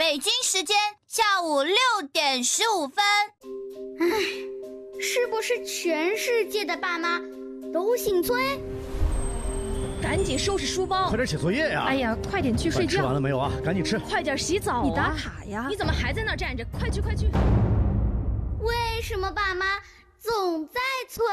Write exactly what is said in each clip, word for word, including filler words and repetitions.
北京时间下午六点十五分。 唉，是不是全世界的爸妈都姓崔？ 赶紧收拾书包， 快点写作业呀！ 哎呀，快点去睡觉。 吃完了没有啊？赶紧吃。 快点洗澡啊！ 你打卡呀？ 你怎么还在那儿站着？快去快去！ 为什么爸妈总在催？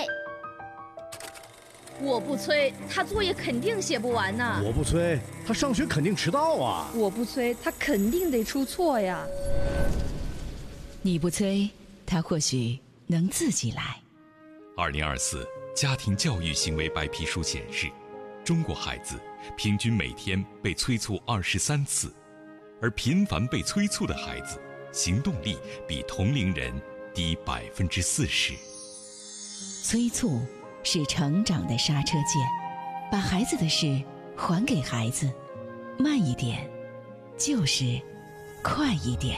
我不催，他作业肯定写不完呢。 我不催，他上学肯定迟到啊。 我不催，他肯定得出错呀。 你不催，他或许能自己来。 二零二四家庭教育行为白皮书显示，中国孩子平均每天被催促二十三次，而频繁被催促的孩子，行动力比同龄人低百分之四十。 催促是成长的刹车键，把孩子的事还给孩子，慢一点，就是快一点。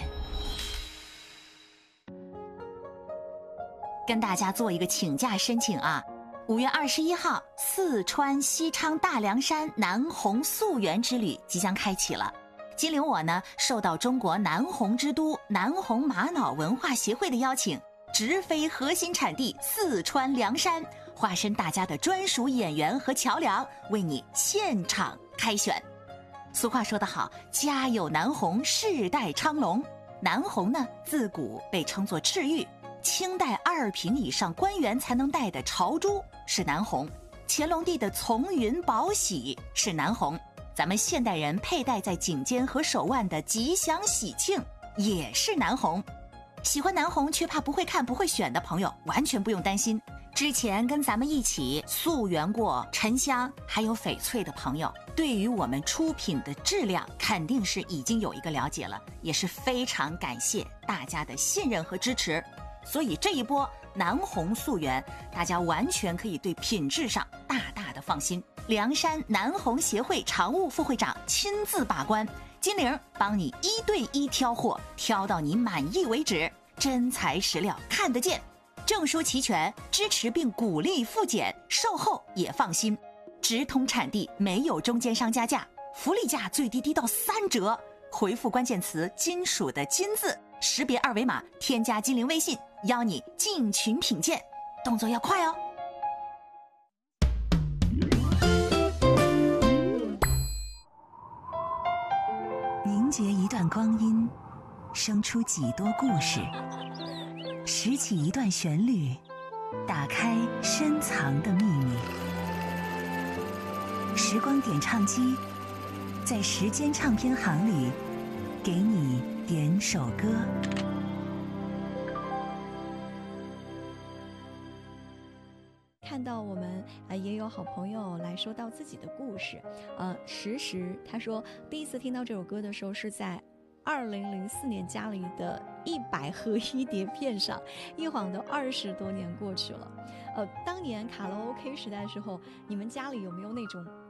跟大家做一个请假申请啊！五月二十一号，四川西昌大凉山南红溯源之旅即将开启了。金陵我呢，受到中国南红之都南红玛瑙文化协会的邀请，直飞核心产地四川凉山，化身大家的专属演员和桥梁，为你现场开选。俗话说得好，家有南红，世代昌隆。南红呢，自古被称作赤玉。清代二品以上官员才能戴的朝珠是南红，乾隆帝的从云宝玺是南红，咱们现代人佩戴在颈间和手腕的吉祥喜庆也是南红。喜欢南红却怕不会看不会选的朋友完全不用担心，之前跟咱们一起溯源过沉香还有翡翠的朋友，对于我们出品的质量肯定是已经有一个了解了，也是非常感谢大家的信任和支持。所以这一波南红溯源，大家完全可以对品质上大大的放心。凉山南红协会常务副会长亲自把关，金玲帮你一对一挑货，挑到你满意为止，真材实料看得见，证书齐全，支持并鼓励复检，售后也放心，直通产地，没有中间商加价，福利价最低低到三折。回复关键词金属的金字，识别二维码，添加金玲微信，邀你进群品鉴，动作要快哦。凝结一段光阴，生出几多故事，拾起一段旋律，打开深藏的秘密。时光点唱机，在时间唱片行里给你点首歌。 看到我们呃也有好朋友来说到自己的故事，呃，时时他说第一次听到这首歌的时候是在二零零四年家里的一百合一碟片上，一晃都二十多年过去了。呃，当年卡拉 OK 时代的时候，你们家里有没有那种